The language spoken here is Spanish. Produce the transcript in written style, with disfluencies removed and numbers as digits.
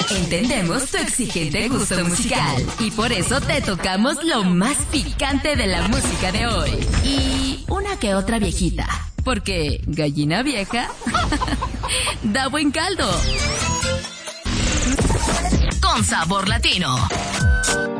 Entendemos tu exigente gusto musical y por eso te tocamos lo más picante de la música de hoy. Y una que otra viejita, porque gallina vieja da buen caldo. Con sabor latino.